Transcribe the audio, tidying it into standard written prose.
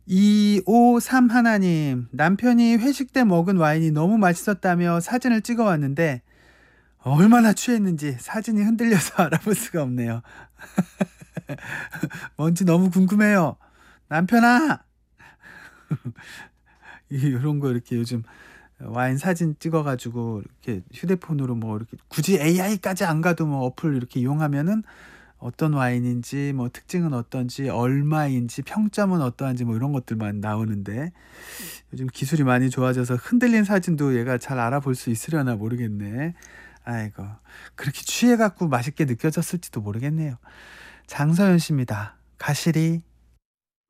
253 하나님, 남편이 회식 때 먹은 와인이 너무 맛있었다며 사진을 찍어 왔는데 얼마나 취했는지 사진이 흔들려서 알아볼 수가 없네요. 뭔지 너무 궁금해요. 남편아! 이런 거 이렇게 요즘 와인 사진 찍어 가지고 이렇게 휴대폰으로 뭐 이렇게 굳이 AI까지 안 가도 뭐 어플 이렇게 이용하면은 어떤 와인인지 뭐 특징은 어떤지 얼마인지 평점은 어떠한지 뭐 이런 것들만 나오는데 요즘 기술이 많이 좋아져서 흔들린 사진도 얘가 잘 알아볼 수 있으려나 모르겠네. 아이고. 그렇게 취해 갖고 맛있게 느껴졌을지도 모르겠네요. 장서연 씨입니다. 가시리.